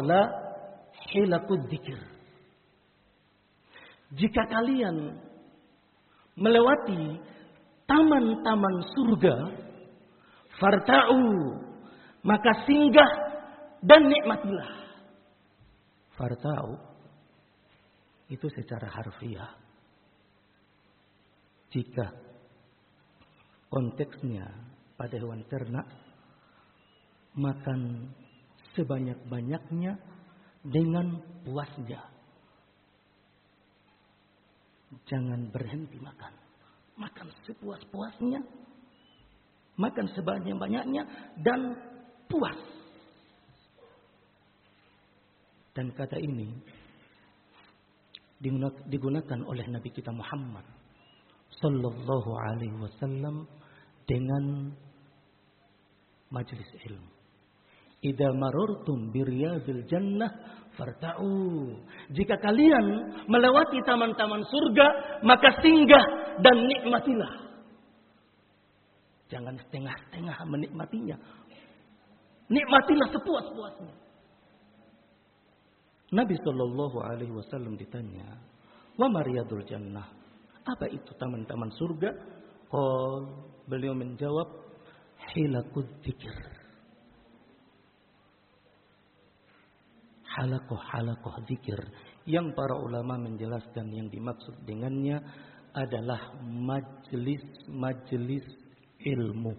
qala hilaqud dzikr. Jika kalian melewati taman-taman surga, farta'u, maka singgah dan nikmatilah. Farta'u itu secara harfiah. Jika konteksnya pada hewan ternak, makan sebanyak-banyaknya dengan puasnya. Jangan berhenti makan. Makan sepuas-puasnya. Makan sebanyak-banyaknya dan puas. Dan kata ini digunakan oleh Nabi kita Muhammad sallallahu alaihi wasallam dengan majelis ilmu. Idza marartum biriyadil jannah farta'u. Jika kalian melewati taman-taman surga, maka singgah dan nikmatilah. Jangan setengah-setengah menikmatinya. Nikmatilah sepuas-puasnya. Nabi sallallahu alaihi wasallam ditanya, "Wa mariyadul jannah?" Apa itu taman-taman surga? Beliau menjawab, "Hilaqud dzikr." Halakoh zikir, yang para ulama menjelaskan yang dimaksud dengannya adalah majelis ilmu.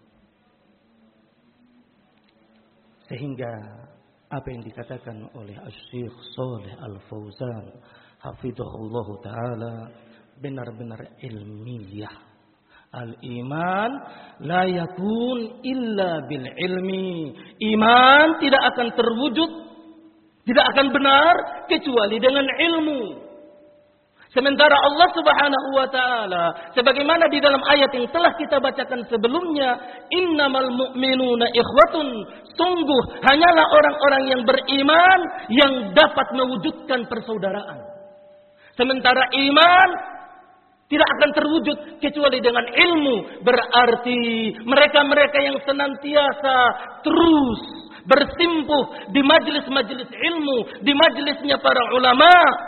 Sehingga apa yang dikatakan oleh Asy-Syaikh Shalih Al-Fauzan hafizahullah taala benar-benar ilmiah. Al-iman la yakun illa bil ilmi. Iman tidak akan terwujud, tidak akan benar kecuali dengan ilmu. Sementara Allah Subhanahu wa taala sebagaimana di dalam ayat yang telah kita bacakan sebelumnya, innamal mu'minuna ikhwatun, sungguh hanyalah orang-orang yang beriman yang dapat mewujudkan persaudaraan. Sementara iman tidak akan terwujud kecuali dengan ilmu. Berarti mereka-mereka yang senantiasa terus bersimpuh di majelis-majelis ilmu, di majelisnya para ulama,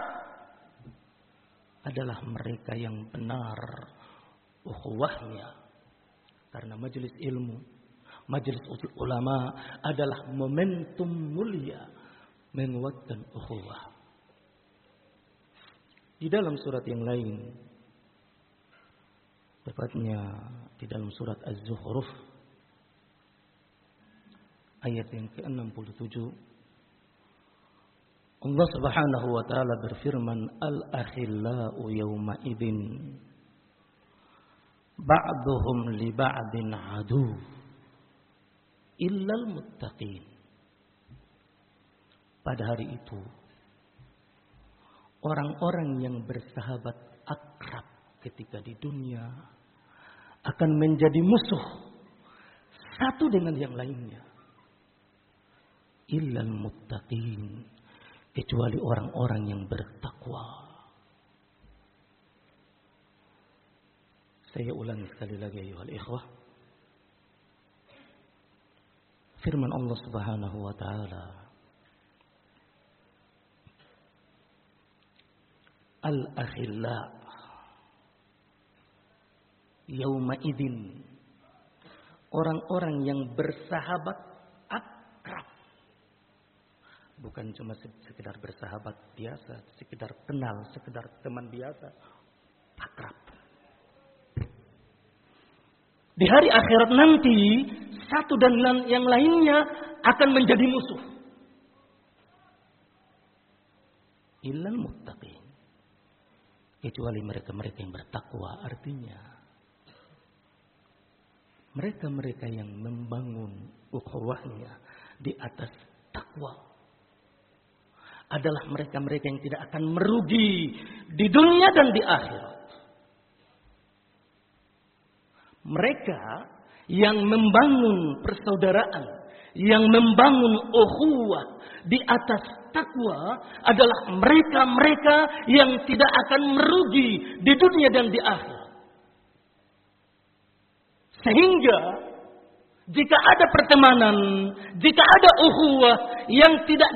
adalah mereka yang benar ukhuwahnya. Karena majelis ilmu, majelis ulama adalah momentum mulia menguatkan ukhuwah. Di dalam surat yang lain, tepatnya di dalam surat Az-Zukhruf ayat yang ke-67, Allah Subhanahu wa taala berfirman, al-akhillau yawma idzin ba'duhum li ba'din adu illal muttaqin. Pada hari itu orang-orang yang bersahabat akrab ketika di dunia akan menjadi musuh satu dengan yang lainnya. Illal muttaqin, kecuali orang-orang yang bertakwa. Saya ulangi sekali lagi ayuhal ikhwah. Firman Allah Subhanahu wa taala, al-akhilla yauma idzin, orang-orang yang bersahabat akrab. Bukan cuma sekedar bersahabat biasa, sekedar kenal, sekedar teman biasa, akrab. Di hari akhirat nanti, satu dan yang lainnya akan menjadi musuh. Illal muttaqin, kecuali mereka-mereka yang bertakwa. Artinya mereka-mereka yang membangun ukhuwahnya di atas takwa adalah mereka-mereka yang tidak akan merugi di dunia dan di akhirat. Mereka yang membangun persaudaraan, yang membangun ukhuwah di atas takwa adalah mereka-mereka yang tidak akan merugi di dunia dan di akhirat. Sehingga jika ada pertemanan, jika ada ukhuwah yang tidak